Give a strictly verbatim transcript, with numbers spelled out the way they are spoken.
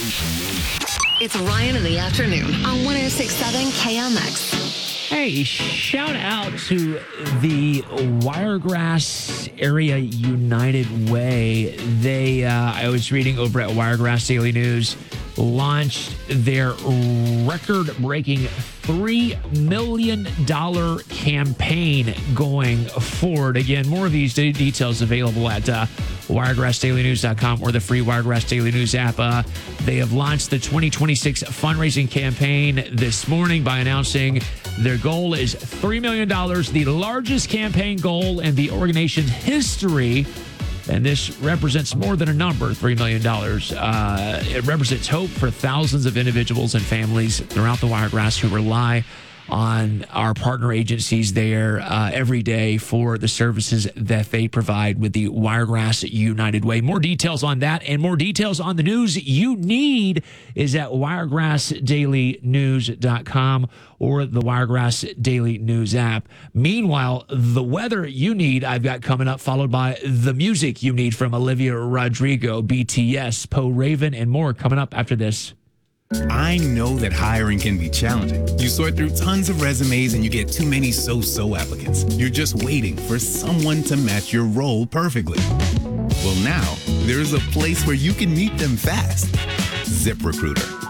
It's Ryan in the afternoon on one oh six point seven K M X. Hey, shout out to the Wiregrass Area United Way. They, uh, I was reading over at Wiregrass Daily News, launched their record-breaking three million dollars campaign going forward. Again, more of these de- details available at uh, wiregrass daily news dot com or the free Wiregrass Daily News app. Uh, they have launched the twenty twenty-six fundraising campaign this morning by announcing their goal is three million dollars, the largest campaign goal in the organization's history. And this represents more than a number, three million dollars. Uh, it represents hope for thousands of individuals and families throughout the Wiregrass who rely on our partner agencies there uh, every day for the services that they provide with the Wiregrass United Way. More details on that and more details on the news you need is at wiregrass daily news dot com or the Wiregrass Daily News app. Meanwhile, the weather you need I've got coming up, followed by the music you need from Olivia Rodrigo, B T S, Poe Raven, and more coming up after this. I know that hiring can be challenging. You sort through tons of resumes and you get too many so-so applicants. You're just waiting for someone to match your role perfectly. Well, now there's a place where you can meet them fast. ZipRecruiter.